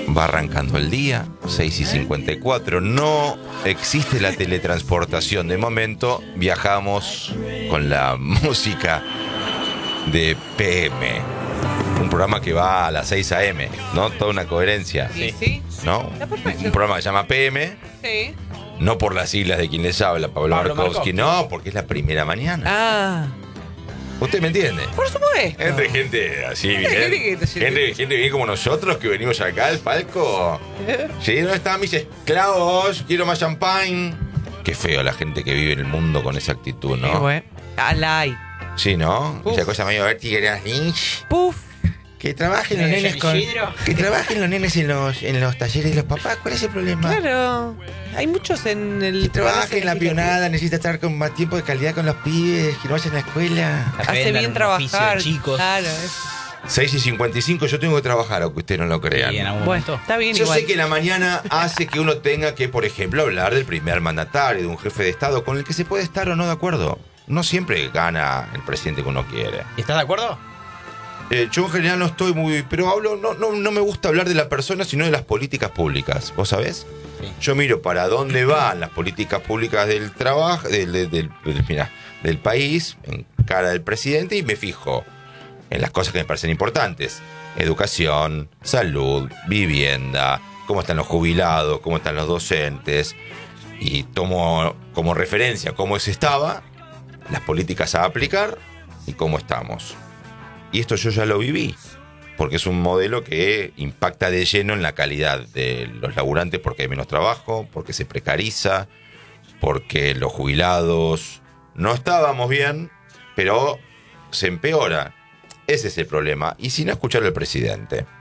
Va arrancando el día, 6:54. No existe la teletransportación de momento. Viajamos con la música de PM. Un programa que va a las 6 a.m., ¿no? Toda una coherencia. Sí. ¿No? Está perfecto. Un programa que se llama PM. Sí. No por las siglas de quien les habla, Pablo Markowski. No, porque es la primera mañana. Ah, ¿Usted me entiende? por supuesto. Entre gente así bien. Gente bien como nosotros que venimos acá al palco. Sí, ¿dónde están mis esclavos? Quiero más champagne. Qué feo la gente que vive en el mundo con esa actitud, ¿no? Sí, bueno. Alay. Sí, ¿no? Uf. Esa cosa medio vértiga. Puf. Que trabajen los nenes con. Que trabajen los nenes en los talleres de los papás. ¿Cuál es el problema? Claro. Hay muchos en el. Que trabajen en la pionada, necesita estar con más tiempo de calidad con los pibes, que no vayan a la escuela. Hace Aprendan bien un oficio, trabajar. chicos. Claro. 6:55, yo tengo que trabajar, aunque ustedes no lo crean. Y en algún Bueno, momento. está bien Yo igual. sé que la mañana hace que uno tenga que, por ejemplo, hablar del primer mandatario, de un jefe de Estado con el que se puede estar o no de acuerdo. No siempre gana el presidente que uno quiere. ¿Estás de acuerdo? Yo en general no estoy muy... Pero hablo, no me gusta hablar de la persona, sino de las políticas públicas. ¿Vos sabés? Sí. Yo miro para dónde van las políticas públicas del trabajo, del país, en cara del presidente, y me fijo en las cosas que me parecen importantes. Educación, salud, vivienda, cómo están los jubilados, cómo están los docentes, y tomo como referencia cómo se estaba, las políticas a aplicar y cómo estamos. Y esto yo ya lo viví, porque es un modelo que impacta de lleno en la calidad de los laburantes, porque hay menos trabajo, porque se precariza, porque los jubilados no estábamos bien, pero se empeora. Ese es el problema. Y sin escuchar al presidente.